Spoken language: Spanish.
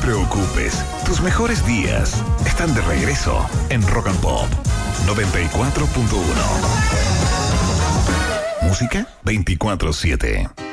preocupes, tus mejores días están de regreso en Rock and Pop 94.1. Música 24/7.